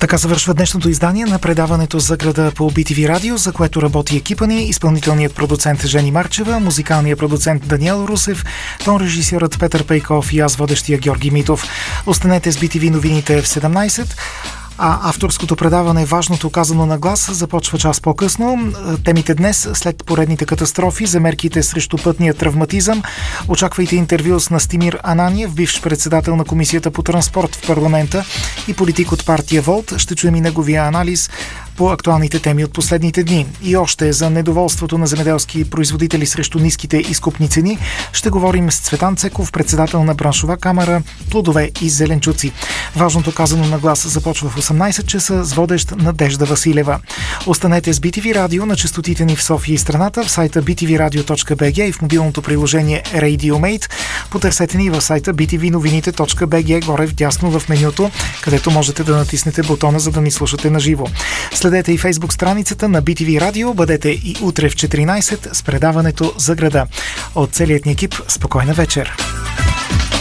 Така завършва днешното издание на предаването за града по BTV Радио, за което работи екипа ни, изпълнителният продуцент Жени Марчева, музикалният продуцент Даниел Русев, тон-режисьорът Петър Пейков и аз, водещия Георги Митов. Останете с BTV новините в 17. А авторското предаване "Важното казано на глас" започва час по-късно. Темите днес: след поредните катастрофи, за мерките срещу пътния травматизъм. Очаквайте интервю с Настимир Ананиев, бивш председател на Комисията по транспорт в парламента и политик от партия Волт. Ще чуем и неговия анализ по актуалните теми от последните дни. И още за недоволството на земеделски производители срещу ниските изкупни цени ще говорим с Цветан Цеков, председател на браншова камара "Плодове и зеленчуци". Важното казано на глас започва в 18 часа с водещ Надежда Василева. Останете с BTV Радио на честотите ни в София и страната, в сайта btvradio.bg и в мобилното приложение RadioMate. Потърсете ни в сайта btvnovinite.bg, горе вдясно в менюто, където можете да натиснете бутона, за да ни слушате на живо. Следете и Фейсбук страницата на BTV Радио. Бъдете и утре в 14 с предаването за града. От целият ни екип, спокойна вечер!